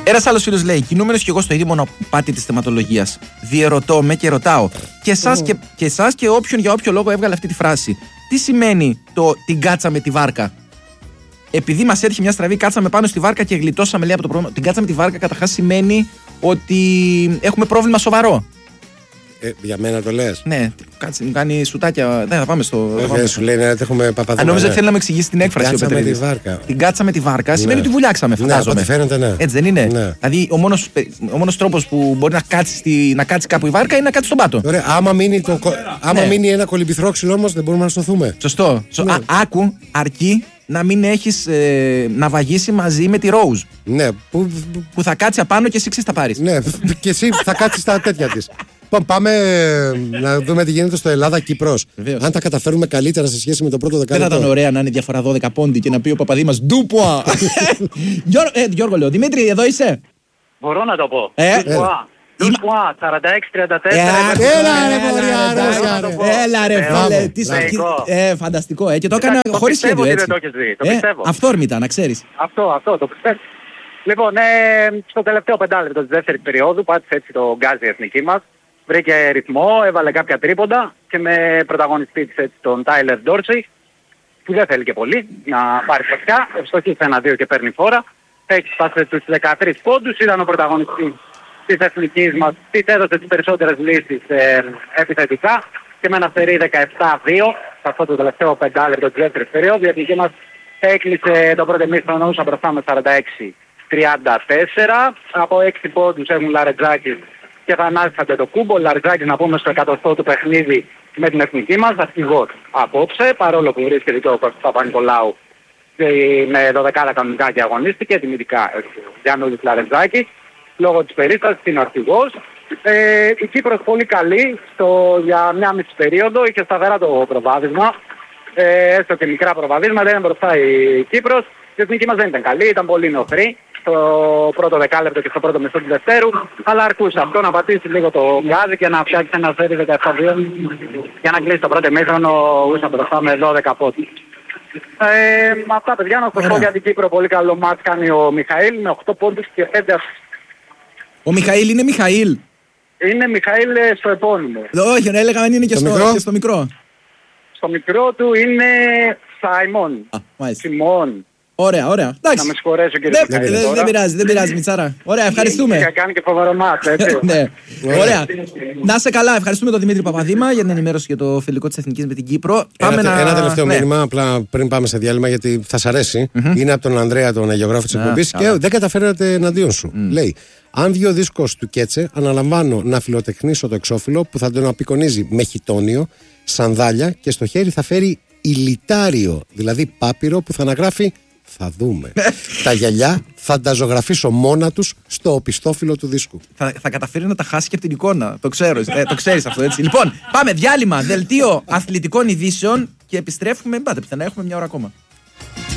Ένας άλλος φίλος λέει: κινούμενος κι εγώ στο ίδιο μονοπάτι της θεματολογίας. Διερωτώ με και ρωτάω. Και εσάς και όποιον για όποιο λόγο έβγαλε αυτή τη φράση. Τι σημαίνει το την κάτσαμε τη βάρκα? Επειδή μας έτυχε μια στραβή, κάτσαμε πάνω στη βάρκα και γλιτώσαμε, λέει, από το πρόβλημα. Την κάτσαμε τη βάρκα καταρχάς σημαίνει ότι έχουμε πρόβλημα σοβαρό. Για μένα το λες? Ναι, κάτσε, μου κάνει σουτάκια. Δεν θα πάμε στο. Σου λέει να έχουμε παπαδάκι. Αν νόμιζα ότι θέλει να με εξηγήσει την έκφραση. Την κάτσαμε τη βάρκα. Την κάτσαμε τη βάρκα σημαίνει ότι βουλιάξαμε, φαντάζομαι. Ναι, φαίνεται, ναι. Έτσι δεν είναι? Ναι. Δηλαδή ο μόνος τρόπος που μπορεί να κάτσει κάπου η βάρκα είναι να κάτσει στον πάτο. Ωραία, άμα μείνει ένα κολυμπηθρόξυλο όμως δεν μπορούμε να σωθούμε. Σωστό. Ναι. Άκου, αρκεί να μην έχεις να βαγίσει μαζί με τη Ρόουζ. Ναι. Που θα κάτσει απάνω και εσύ ξέρεις θα πάρεις. Ναι, και εσύ θα κάτσεις στα τέτοια της. Πάμε να δούμε τι γίνεται στο Ελλάδα-Κύπρος. Αν τα καταφέρουμε καλύτερα σε σχέση με το πρώτο δεκάλεπτο. Δεν θα ήταν ωραία να είναι διαφορά 12 πόντι και να πει ο Παπαδήμας ντούπουα. Γιώργο, λέω, Δημήτρη, εδώ είσαι? Μπορώ να το πω. Ντούπουα, 46-34. Έλα ρε φίλε. Φανταστικό. Και το έκανα χωρίς σχέδιο, έτσι. Το πιστεύω. Αυθόρμητα, να ξέρεις. Αυτό το πιστεύω. Λοιπόν, στο τελευταίο πεντάλεπτο της δεύτερης περίοδου πάτησε έτσι το γκάζι η εθνική μας. Βρήκε ρυθμό, έβαλε κάποια τρίποντα και με πρωταγωνιστή της έτσι τον Τάιλερ Ντόρσεϊ, που δεν θέλει και πολύ να πάρει φωτιά, ευστοχή σε 1-2 και παίρνει φόρα. Έχει φτάσει στους 13 πόντους, ήταν ο πρωταγωνιστής της εθνικής μας, της έδωσε τις περισσότερες λύσεις επιθετικά και με ένα σερί 17-2 σε αυτό το τελευταίο πεντάλεπτο της δεύτερης περίοδου. Η εθνική μας έκλεισε το πρώτο μήχρονο ούσα μπροστά με 46-34. Από 6 πόντους έχουν Λαρετζάκης και Θανάσης Αντετοκούμπο. Λαρετζάκης, να πούμε, στο 100 του παιχνίδι με την εθνική μας, αρχηγός απόψε, παρόλο που βρίσκεται και ο Κώστας Παπα-Νικολάου με 12 κανονικά και αγωνίστηκε, τιμητικά Γιάννουλης Λαρετζάκη, λόγω της περίστασης είναι αρχηγός. Η Κύπρος πολύ καλή για μια μισή περίοδο, είχε σταθερά το προβάδισμα, έστω και μικρά προβαδίσματα, είναι μπροστά η Κύπρος. Η εθνική μας δεν ήταν καλή, ήταν πολύ νοφρή στο πρώτο δεκάλεπτο και στο πρώτο μισό του δευτέρου, αλλά αρκούσε αυτό να πατήσει λίγο το γκάζι και να φτιάξει ένα σέρι 17-2 για να κλείσει το πρώτο μήχρονο ούσα μπροστά με 12 πόντους. Με αυτά, παιδιά, να σας πω για την Κύπρο, πολύ καλό μάτς κάνει ο Μιχαήλ με 8 πόντους και 5 Ο Μιχαήλ είναι Μιχαήλ? Είναι Μιχαήλ στο επώνυμο. Όχι, έλεγα αν είναι και στο μικρό. Στο μικρό του είναι Σάιμον. Σιμών. Ωραία. Εντάξει. Να με συγχωρέσω, κύριε. Δεν πειράζει, Μιτσάρα. Ωραία, ευχαριστούμε. Και κάνει και φοβερό μάτς, έτσι. Ναι. Ωραία. Να είσαι καλά. Ευχαριστούμε τον Δημήτρη Παπαδήμα για την ενημέρωση για το φιλικό της Εθνικής με την Κύπρο. Ένα τελευταίο μήνυμα, απλά πριν πάμε σε διάλειμμα, γιατί θα σ' αρέσει. Είναι από τον Ανδρέα, τον αγιογράφο της εκπομπής, και δεν καταφέρατε εναντίον σου. Λέει: αν βγει ο δίσκος του Κέτσε, αναλαμβάνω να φιλοτεχνήσω το εξώφυλλο που θα τον απεικονίζει με χιτόνιο, σανδάλια και στο χέρι θα φέρει ηλιτάριο, δηλαδή πάπυρο που θα αναγράφει «Θα δούμε». Τα γυαλιά θα τα ζωγραφίσω μόνα τους στο οπισθόφυλλο του δίσκου. Θα καταφέρει να τα χάσει και από την εικόνα. Το ξέρεις αυτό, έτσι. Λοιπόν, πάμε διάλειμμα, δελτίο αθλητικών ειδήσεων και επιστρέφουμε. Πάτε, πιθανά έχουμε μια ώρα ακόμα.